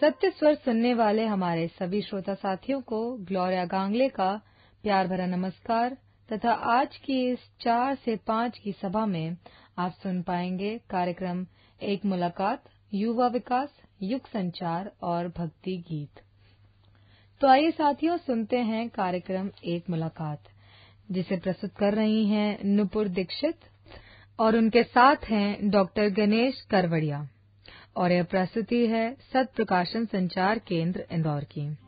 सत्य स्वर सुनने वाले हमारे सभी श्रोता साथियों को ग्लोरिया गांगले का प्यार भरा नमस्कार तथा आज की इस 4 से 5 की सभा में आप सुन पाएंगे कार्यक्रम एक मुलाकात, युवा विकास, युग संचार और भक्ति गीत। तो आइए साथियों सुनते हैं कार्यक्रम एक मुलाकात, जिसे प्रस्तुत कर रही हैं नुपुर दीक्षित और उनके साथ हैं डॉक्टर गणेश करवड़िया और यह प्रस्तुति है सत प्रकाशन संचार केंद्र इंदौर की।